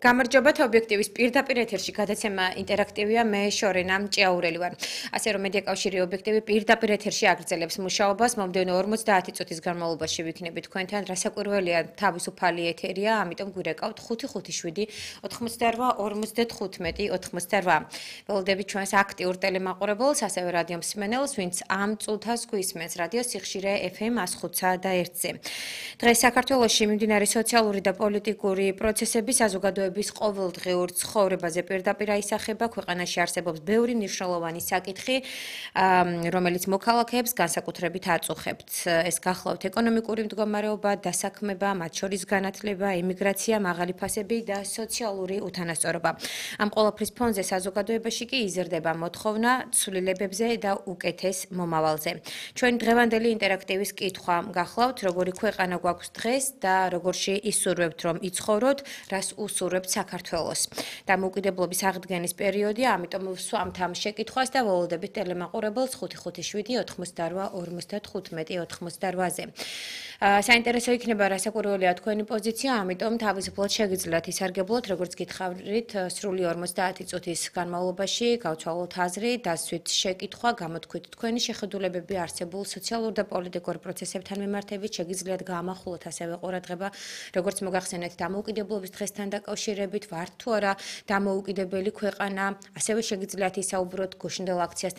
გამარჯობათ ობიექტივის პირდაპირ ეთერში გადაცემა ინტერაქტივია მე შორენა ჭიაურელი ვარ. ასე რომ მედია კავშირი ობიექტივი პირდაპირ ეთერში აგრძელებს მუშაობას მომდევნო 50 წუთის განმავლობაში ვიქნებით თქვენთან რასაკვირველია თავისუფალი ეთერია ამიტომ გვირეკავთ 557 88 55 88. ველოდებით ჩვენს აქტიურ ტელემაყურებელს ასევე რადიო მსმენელს ვინც ამ წუთას გვისმენს რადიო სიხშირე FM 105.1-ზე. დღეს საქართველოში მიმდინარე სოციალური და პოლიტიკური პროცესები საზოგადოების ყოველდღიურ ცხოვრებაზე პირდაპირ აისახება. ქვეყანაში არსებობს ბევრი მნიშვნელოვანი საკითხი, რომელიც მოქალაქეებს განსაკუთრებით აწუხებთ. ეს გახლავთ ეკონომიკური მდგომარეობა, დასაქმება, მათ შორის განათლება, იმიგრაცია, მაღალი ფასები და სოციალური უთანასწორობა. ამ ყველაფრის ფონზე საზოგადოებაში კი იზრდება მოთხოვნა ცვლილებებზე და უკეთეს მომავალზე. ჩვენი დღევანდელი ინტერაქტივის კითხვა გახლავთ, როგორი ქვეყანა გვაქვს დღეს და როგორში ისურვებთ რომ იცხოვროთ, რას უსურვებთ საქართველოს. დამოუკიდებლობის აღდგენის პერიოდია, ამიტომ ვსვამთ ამ შეკითხვას და ველოდებით ტელემაყურებელს 557 88 55 88-ზე. საინტერესო იქნება რასაკვირველია თქვენი პოზიცია, ამიტომ თავისუფლად შეგიძლიათ ისარგებლოთ, როგორც გითხარით, სრული 50 წუთის განმავლობაში გავცვალოთ აზრი, დასვით შეკითხვა, გამოთქვით თქვენი შეხედულებები არსებულ სოციალურ და პოლიტიკურ პროცესებთან მიმართებით, შეგიძლიათ გაამახვილოთ ასევე ყურადღება, როგორც მოგახსენეთ დამოუკიდებლობის დღესთან დაკავშირებით, ვართ თუ არა დამოუკიდებელი ქვეყანა, ასევე შეგიძლიათ ისაუბროთ გუშინდელ აქციასთან